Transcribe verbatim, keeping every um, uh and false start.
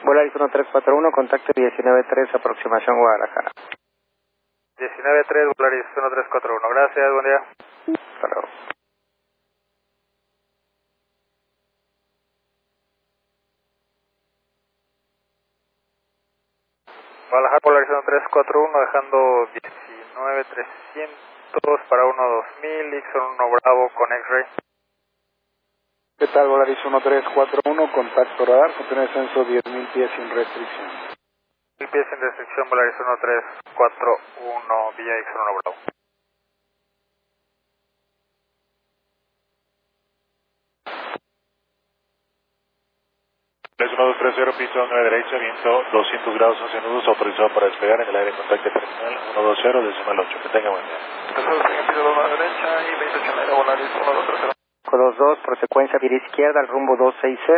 Volaris uno tres cuatro uno, contacto diecinueve tres, aproximación Guadalajara. diecinueve tres, Volaris uno tres cuatro uno, gracias, buen día. Hasta luego. Guadalajara, Volaris uno tres cuatro uno, dejando diecinueve trescientos para uno dos mil, Ixon uno Bravo con X-Ray. ¿Qué tal, Volaris uno tres cuatro uno, contacto radar, contiene descenso diez mil pies sin restricción. diez mil pies sin restricción, Volaris uno tres cuatro uno, vía Ixon uno Bravo. uno dos tres cero, pista nueve derecha, viento doscientos grados once nudos, autorizado para despegar en el aire contacto terminal uno dos cero, decimal ocho. Que tenga buen día. uno derecha y veintiocho en aire, Volaris uno dos tres cero. dos dos, por secuencia vía izquierda, al rumbo dos seis cero.